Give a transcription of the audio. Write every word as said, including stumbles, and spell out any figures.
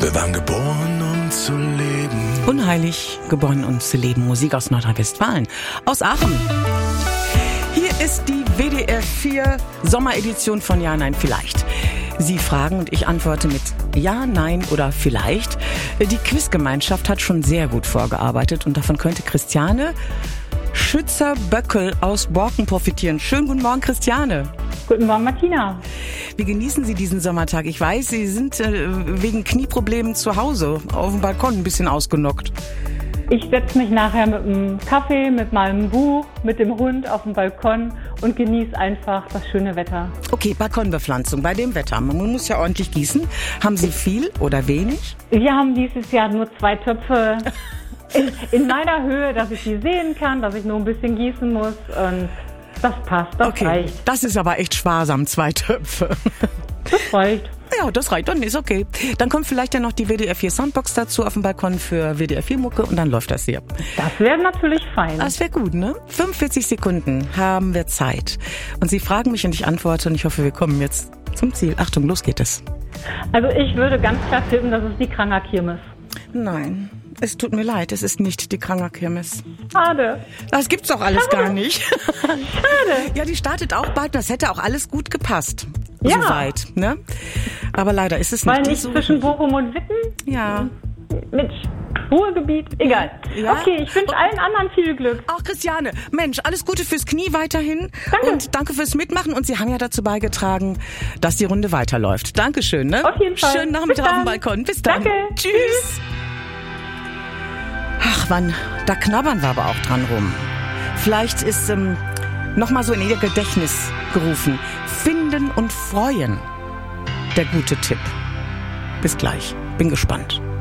Wir waren geboren, um zu leben. Unheilig geboren, um zu leben. Musik aus Nordrhein-Westfalen. Aus Aachen. Hier ist die W D R vier Sommeredition von Ja, Nein, Vielleicht. Sie fragen und ich antworte mit Ja, Nein oder Vielleicht. Die Quizgemeinschaft hat schon sehr gut vorgearbeitet und davon könnte Christiane Schützer-Böckel aus Borken profitieren. Schönen guten Morgen, Christiane. Guten Morgen, Martina. Wie genießen Sie diesen Sommertag? Ich weiß, Sie sind äh, wegen Knieproblemen zu Hause auf dem Balkon ein bisschen ausgenockt. Ich setze mich nachher mit einem Kaffee, mit meinem Buch, mit dem Hund auf dem Balkon und genieße einfach das schöne Wetter. Okay, Balkonbepflanzung bei dem Wetter. Man muss ja ordentlich gießen. Haben Sie viel oder wenig? Wir haben dieses Jahr nur zwei Töpfe in, in meiner Höhe, dass ich die sehen kann, dass ich nur ein bisschen gießen muss und das passt, das okay. reicht. Das ist aber echt sparsam, zwei Töpfe. Das reicht. Ja, das reicht, dann ist okay. Dann kommt vielleicht ja noch die W D R vier Soundbox dazu auf dem Balkon für W D R vier Mucke und dann läuft das hier. Das wäre natürlich fein. Das wäre gut, ne? fünfundvierzig Sekunden haben wir Zeit. Und Sie fragen mich und ich antworte und ich hoffe, wir kommen jetzt zum Ziel. Achtung, los geht es. Also ich würde ganz klar tippen, das ist die Kranger-Kirmes. Nein, es tut mir leid, es ist nicht die Kranger-Kirmes. Schade. Das gibt's doch alles Schade. gar nicht. Schade. Ja, die startet auch bald, das hätte auch alles gut gepasst. Ja. Soweit, ne? Aber leider ist es nicht. Weil nicht so zwischen Bochum und Witten? Ja. Mit Ruhrgebiet? Egal. Ja. Okay, ich wünsche allen anderen viel Glück. Auch Christiane, Mensch, alles Gute fürs Knie weiterhin. Danke. Und danke fürs Mitmachen. Und Sie haben ja dazu beigetragen, dass die Runde weiterläuft. Dankeschön, ne? Auf jeden Fall. Schönen Nachmittag Bis auf dem dann. Balkon. Bis dann. Danke. Tschüss. Ach, wann, da knabbern wir aber auch dran rum. Vielleicht ist ähm, noch mal so in Ihr Gedächtnis gerufen. Finden und freuen. Der gute Tipp. Bis gleich. Bin gespannt.